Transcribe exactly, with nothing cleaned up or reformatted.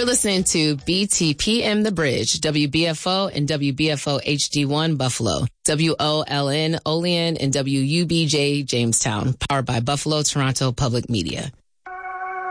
listening to B T P M The Bridge, W B F O and W B F O H D one Buffalo, W O L N Olean and W U B J Jamestown, powered by Buffalo Toronto Public Media.